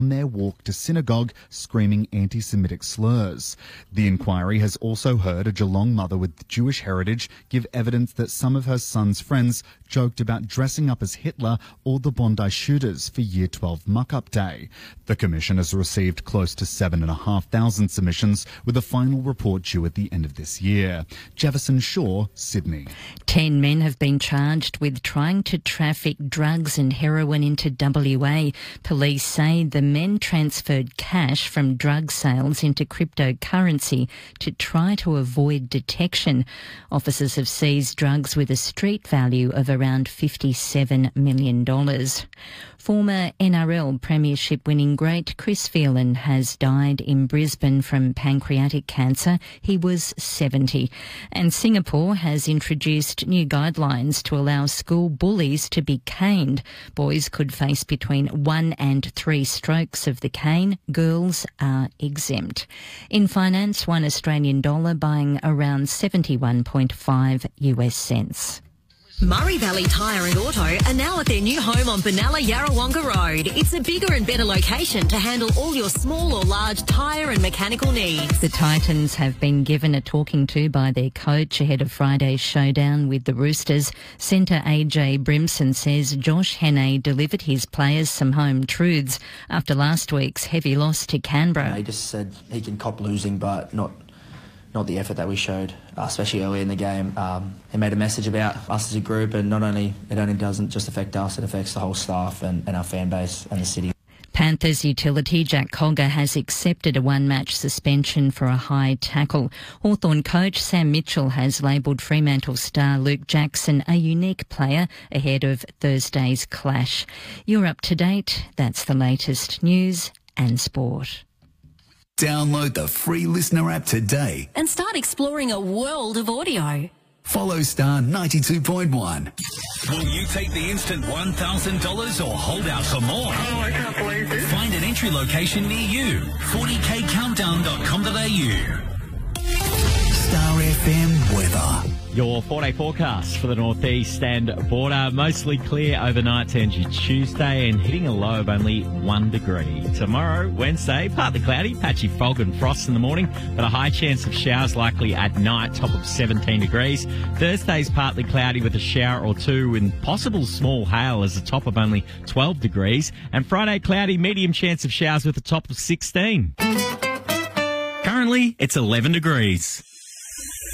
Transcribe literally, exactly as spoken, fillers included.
on their walk to synagogue screaming anti-Semitic slurs. The inquiry has also heard a Geelong mother with Jewish heritage give evidence that some of her son's friends joked about dressing up as Hitler or the Bondi shooters for Year twelve muck-up day. The Commission has received close to seven thousand five hundred submissions, with a final report due at the end of this year. Jefferson Shaw, Sydney. Ten men have been charged with trying to traffic drugs and heroin into W A. Police say the men transferred cash from drug sales into cryptocurrency to try to avoid detection. Officers have seized drugs with a street value of around fifty-seven million dollars. Former N R L premiership winning great Chris Phelan has died in Brisbane from pancreatic cancer. He was seventy. And Singapore has introduced new guidelines to allow school bullies to be caned. Boys could face between one and three strokes of the cane. Girls are exempt. In finance, one Australian dollar buying around seventy-one point five US cents. Murray Valley Tyre and Auto are now at their new home on Benalla Yarrawonga Road. It's a bigger and better location to handle all your small or large tyre and mechanical needs. The Titans have been given a talking to by their coach ahead of Friday's showdown with the Roosters. Centre A J Brimson says Josh Hannay delivered his players some home truths after last week's heavy loss to Canberra. He just said he can cop losing, but not not the effort that we showed, uh, especially early in the game. Um, he made a message about us as a group, and not only it only doesn't just affect us, it affects the whole staff and, and our fan base and the city. Panthers utility Jack Cogger has accepted a one-match suspension for a high tackle. Hawthorn coach Sam Mitchell has labelled Fremantle star Luke Jackson a unique player ahead of Thursday's clash. You're up to date. That's the latest news and sport. Download the free Listener app today And start exploring a world of audio. Follow Star ninety-two point one. Will you take the instant one thousand dollars or hold out for more? Oh, I can't believe this. Find an entry location near you. forty k countdown dot com dot a u. Star F M weather. Your four-day forecast for the northeast and border. Mostly clear overnight to end your Tuesday and hitting a low of only one degree. Tomorrow, Wednesday, partly cloudy, patchy fog and frost in the morning, but a high chance of showers likely at night, top of seventeen degrees. Thursday's partly cloudy with a shower or two and possible small hail as a top of only twelve degrees. And Friday, cloudy, medium chance of showers with a top of sixteen. Currently, it's eleven degrees.